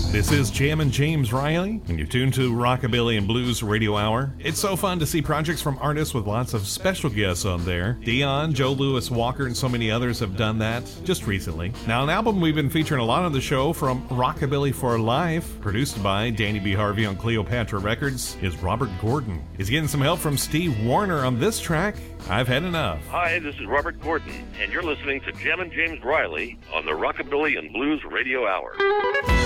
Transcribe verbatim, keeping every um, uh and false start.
This is Jam and James Riley, and you're tuned to Rockabilly and Blues Radio Hour. It's so fun to see projects from artists with lots of special guests on there. Dion, Joe Louis Walker, and so many others have done that just recently. Now, an album we've been featuring a lot on the show from Rockabilly for Life, produced by Danny B. Harvey on Cleopatra Records, is Robert Gordon. He's getting some help from Steve Warner on this track, I've Had Enough. Hi, this is Robert Gordon, and you're listening to Jam and James Riley on the Rockabilly and Blues Radio Hour.